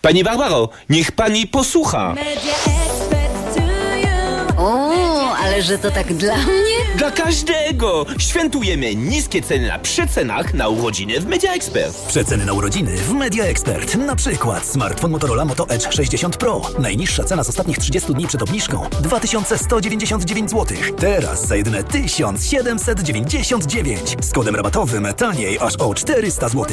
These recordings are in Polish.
Pani Barbaro, niech pani posłucha. O, ale że to tak dla mnie? Dla każdego! Świętujemy niskie ceny na przecenach na urodziny w Media Expert. Przeceny na urodziny w Media Expert. Na przykład smartfon Motorola Moto Edge 60 Pro. Najniższa cena z ostatnich 30 dni przed obniżką 2199 zł. Teraz za jedyne 1799. Z kodem rabatowym taniej aż o 400 zł.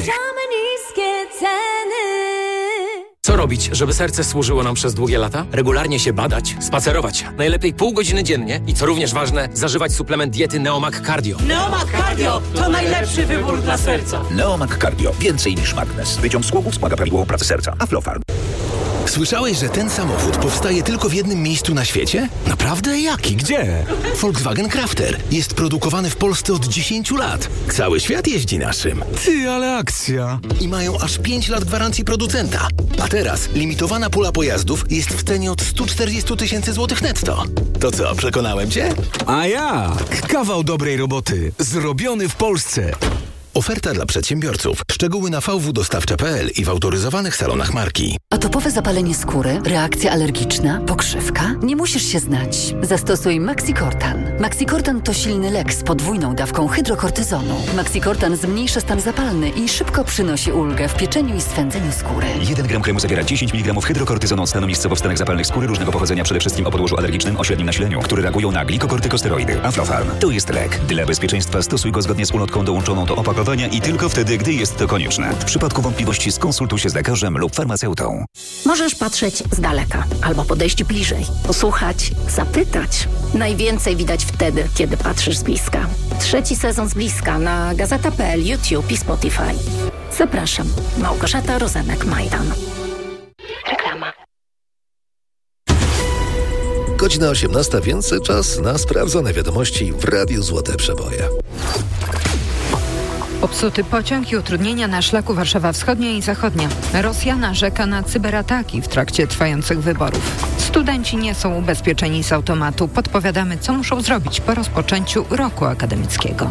Co robić, żeby serce służyło nam przez długie lata? Regularnie się badać, spacerować. Najlepiej pół godziny dziennie i co również ważne, zażywać suplement diety Neomag Cardio. Neomag Cardio to najlepszy wybór dla serca. Neomag Cardio. Więcej niż magnez. Wyciąg z głowy wspomaga prawidłową pracę serca. Aflofarm. Słyszałeś, że ten samochód powstaje tylko w jednym miejscu na świecie? Naprawdę? Jaki? Gdzie? Volkswagen Crafter. Jest produkowany w Polsce od 10 lat. Cały świat jeździ naszym. Ty, ale akcja. I mają aż 5 lat gwarancji producenta. A teraz limitowana pula pojazdów jest w cenie od 140 000 złotych netto. To co, przekonałem cię? A jak? Kawał dobrej roboty. Zrobiony w Polsce. Oferta dla przedsiębiorców. Szczegóły na vwdostawcze.pl i w autoryzowanych salonach marki. Atopowe zapalenie skóry, reakcja alergiczna, pokrzywka? Nie musisz się znać. Zastosuj Maxicortan. Maxicortan to silny lek z podwójną dawką hydrokortyzonu. Maxicortan zmniejsza stan zapalny i szybko przynosi ulgę w pieczeniu i swędzeniu skóry. 1 gram kremu zawiera 10 mg hydrokortyzonu od stanu miejscowo w stanach zapalnych skóry różnego pochodzenia, przede wszystkim o podłożu alergicznym o średnim nasileniu, które reagują na glikokortykosteroidy. Aflofarm to jest lek. Dla bezpieczeństwa stosuj go zgodnie z ulotką dołączoną do opakowania i tylko wtedy, gdy jest to konieczne. W przypadku wątpliwości skonsultuj się z lekarzem lub farmaceutą. Możesz patrzeć z daleka albo podejść bliżej, posłuchać, zapytać. Najwięcej widać wtedy, kiedy patrzysz z bliska. 3. sezon z bliska na Gazeta.pl, YouTube i Spotify. Zapraszam. Małgorzata Rozenek-Majdan. Reklama. Godzina 18, więc czas na sprawdzone wiadomości w Radiu Złote Przeboje. Popsuty pociąg i utrudnienia na szlaku Warszawa Wschodnia i Zachodnia. Rosja narzeka na cyberataki w trakcie trwających wyborów. Studenci nie są ubezpieczeni z automatu. Podpowiadamy, co muszą zrobić po rozpoczęciu roku akademickiego.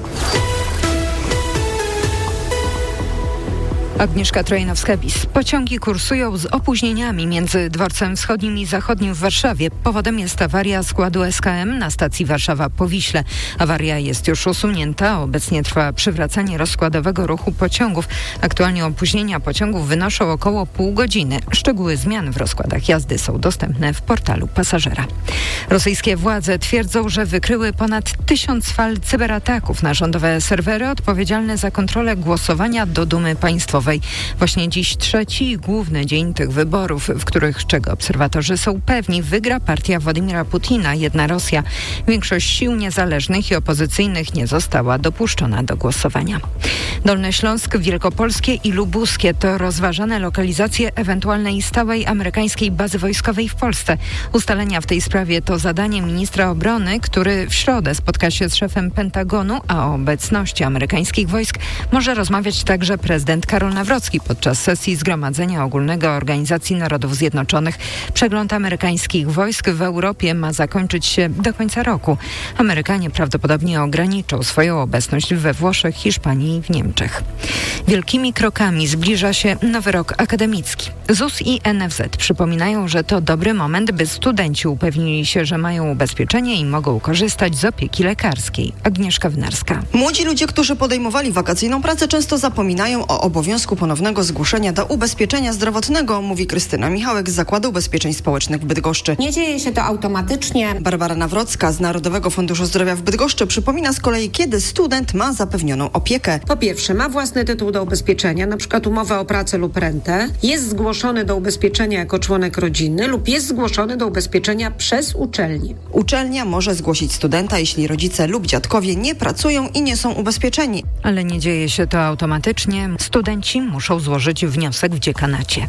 Agnieszka Trojanowska-Bis. Pociągi kursują z opóźnieniami między dworcem wschodnim i zachodnim w Warszawie. Powodem jest awaria składu SKM na stacji Warszawa-Powiśle. Awaria jest już usunięta. Obecnie trwa przywracanie rozkładowego ruchu pociągów. Aktualnie opóźnienia pociągów wynoszą około pół godziny. Szczegóły zmian w rozkładach jazdy są dostępne w portalu pasażera. Rosyjskie władze twierdzą, że wykryły ponad 1000 fal cyberataków na rządowe serwery odpowiedzialne za kontrolę głosowania do Dumy Państwowej. Właśnie dziś trzeci i główny dzień tych wyborów, w których, czego obserwatorzy są pewni, wygra partia Władimira Putina, Jedna Rosja. Większość sił niezależnych i opozycyjnych nie została dopuszczona do głosowania. Dolny Śląsk, Wielkopolskie i Lubuskie to rozważane lokalizacje ewentualnej stałej amerykańskiej bazy wojskowej w Polsce. Ustalenia w tej sprawie to zadanie ministra obrony, który w środę spotka się z szefem Pentagonu, a o obecności amerykańskich wojsk może rozmawiać także prezydent Karol Nawrocki podczas sesji Zgromadzenia Ogólnego Organizacji Narodów Zjednoczonych. Przegląd amerykańskich wojsk w Europie ma zakończyć się do końca roku. Amerykanie prawdopodobnie ograniczą swoją obecność we Włoszech, Hiszpanii i w Niemczech. Wielkimi krokami zbliża się nowy rok akademicki. ZUS i NFZ przypominają, że to dobry moment, by studenci upewnili się, że mają ubezpieczenie i mogą korzystać z opieki lekarskiej. Agnieszka Wnarska. Młodzi ludzie, którzy podejmowali wakacyjną pracę, często zapominają o obowiązku ponownego zgłoszenia do ubezpieczenia zdrowotnego, mówi Krystyna Michałek z Zakładu Ubezpieczeń Społecznych w Bydgoszczy. Nie dzieje się to automatycznie. Barbara Nawrocka z Narodowego Funduszu Zdrowia w Bydgoszczy przypomina z kolei, kiedy student ma zapewnioną opiekę. Po pierwsze, ma własny tytuł do ubezpieczenia, na przykład umowę o pracę lub rentę, jest zgłoszony do ubezpieczenia jako członek rodziny lub jest zgłoszony do ubezpieczenia przez uczelnię. Uczelnia może zgłosić studenta, jeśli rodzice lub dziadkowie nie pracują i nie są ubezpieczeni. Ale nie dzieje się to automatycznie. Studenci muszą złożyć wniosek w dziekanacie.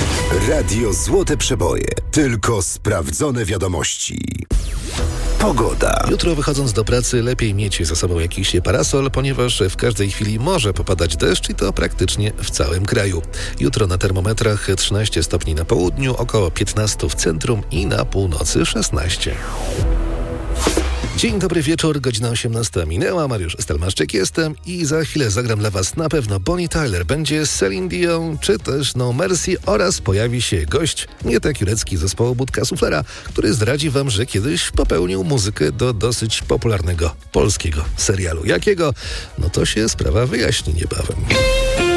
Radio Złote Przeboje. Tylko sprawdzone wiadomości. Pogoda. Jutro wychodząc do pracy lepiej mieć za sobą jakiś parasol, ponieważ w każdej chwili może popadać deszcz i to praktycznie w całym kraju. Jutro na termometrach 13 stopni na południu, około 15 w centrum i na północy 16. Dzień dobry wieczór, godzina 18 minęła, Mariusz Stelmaszczyk jestem i za chwilę zagram dla Was na pewno Bonnie Tyler, będzie Celine Dion czy też No Mercy oraz pojawi się gość Mietek Jurecki z zespołu Budka Suflera, który zdradzi Wam, że kiedyś popełnił muzykę do dosyć popularnego polskiego serialu. Jakiego? No to się sprawa wyjaśni niebawem.